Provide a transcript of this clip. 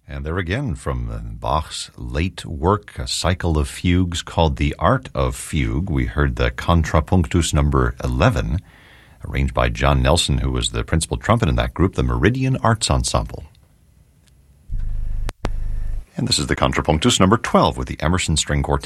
And there again from Bach's late work, a cycle of fugues called The Art of Fugue. We heard the Contrapunctus number 11, arranged by John Nelson, who was the principal trumpet in that group, the Meridian Arts Ensemble. And this is the Contrapunctus number 12 with the Emerson String Quartet.